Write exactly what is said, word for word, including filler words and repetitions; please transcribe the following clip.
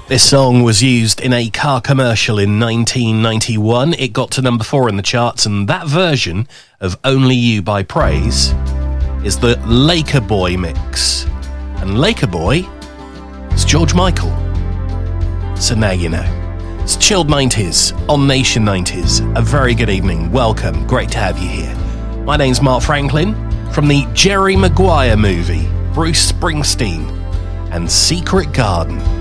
This song was used in a car commercial in nineteen ninety-one. It got to number four in the charts, and that version of Only You by Praise is the Laker Boy mix. And Laker Boy is George Michael. So now you know. It's Chilled nineties on Nation nineties. A very good evening. Welcome. Great to have you here. My name's Mark Franklin from the Jerry Maguire movie, Bruce Springsteen and Secret Garden.